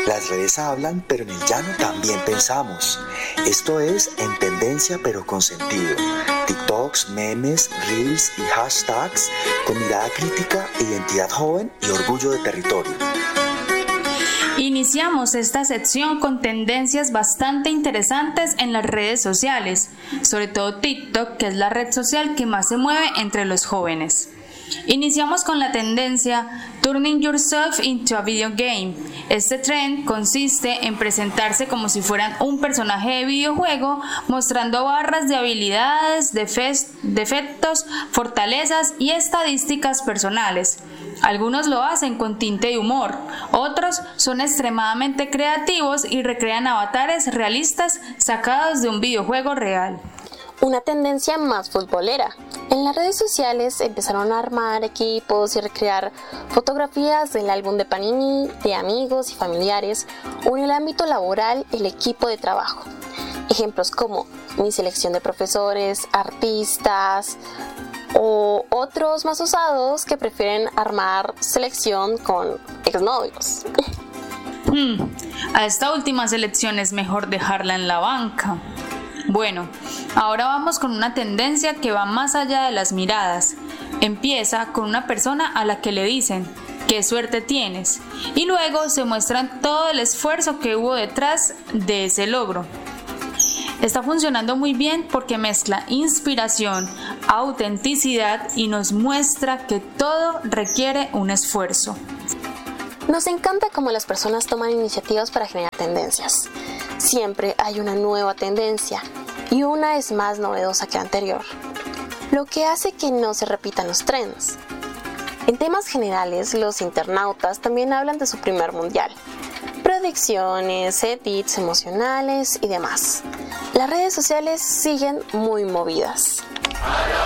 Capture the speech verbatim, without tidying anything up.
Las redes hablan, pero en el llano también pensamos. Esto es En Tendencia pero con sentido. TikToks, memes, reels y hashtags con mirada crítica, identidad joven y orgullo de territorio. Iniciamos esta sección con tendencias bastante interesantes en las redes sociales, sobre todo TikTok, que es la red social que más se mueve entre los jóvenes. Iniciamos con la tendencia Turning Yourself into a Video Game. Este trend consiste en presentarse como si fueran un personaje de videojuego, mostrando barras de habilidades, defectos, fortalezas y estadísticas personales. Algunos lo hacen con tinte de humor, otros son extremadamente creativos y recrean avatares realistas sacados de un videojuego real. Una tendencia más futbolera. En las redes sociales empezaron a armar equipos y recrear fotografías del álbum de Panini, de amigos y familiares, o en el ámbito laboral el equipo de trabajo. Ejemplos como mi selección de profesores, artistas o otros más osados que prefieren armar selección con exnovios. Hmm, a esta última selección es mejor dejarla en la banca. Bueno, ahora vamos con una tendencia que va más allá de las miradas. Empieza con una persona a la que le dicen «¡Qué suerte tienes!» y luego se muestran todo el esfuerzo que hubo detrás de ese logro. Está funcionando muy bien porque mezcla inspiración, autenticidad y nos muestra que todo requiere un esfuerzo. Nos encanta cómo las personas toman iniciativas para generar tendencias. Siempre hay una nueva tendencia y una es más novedosa que la anterior, lo que hace que no se repitan los trends. En temas generales, los internautas también hablan de su primer mundial, predicciones, edits emocionales y demás. Las redes sociales siguen muy movidas.